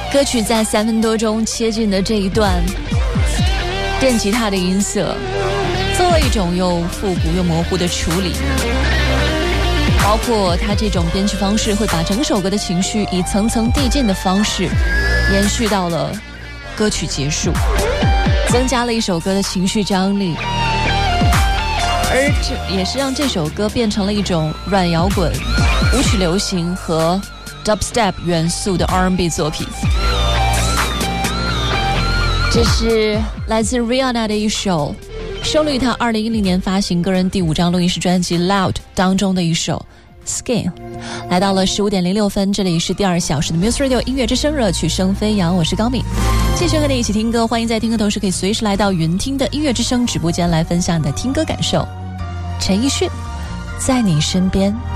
歌曲在3分多钟切进的这一段电吉他的音色，做了一种又复古又模糊的处理，包括他这种编曲方式会把整首歌的情绪以层层递进的方式延续到了歌曲结束，增加了一首歌的情绪张力，而这也是让这首歌变成了一种软摇滚、舞曲流行和 dubstep 元素的 R&B 作品。这是来自 Rihanna 的一首收录于她2010年发行个人第5张录音室专辑 Loud 当中的一首 Skin。 来到了15点06分，这里是第2小时的 Music Radio 音乐之声，热曲声飞扬，我是高敏，继续和你一起听歌。欢迎在听歌同时可以随时来到云听的音乐之声直播间来分享你的听歌感受。陈奕迅，在你身边。